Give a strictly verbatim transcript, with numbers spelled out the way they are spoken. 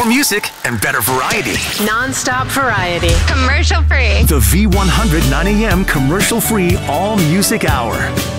music and better variety. Non-stop variety. Commercial free. The V one hundred nine A M commercial free all music hour.